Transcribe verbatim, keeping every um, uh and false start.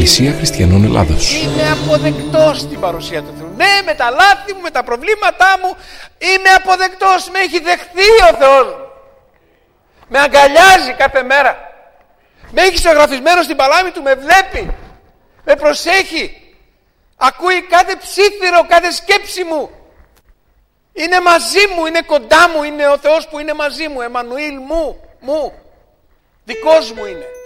Εκκλησία Χριστιανών Ελλάδος. Είμαι αποδεκτός στην παρουσία του Θεού. Ναι, με τα λάθη μου, με τα προβλήματά μου, είμαι αποδεκτός. Με έχει δεχθεί ο Θεός. Με αγκαλιάζει κάθε μέρα. Με έχει ζωγραφισμένο στην παλάμη του, με βλέπει. Με προσέχει. Ακούει κάθε ψίθυρο, κάθε σκέψη μου. Είναι μαζί μου, είναι κοντά μου, είναι ο Θεός που είναι μαζί μου. Εμμανουήλ μου, μου. Δικός μου είναι.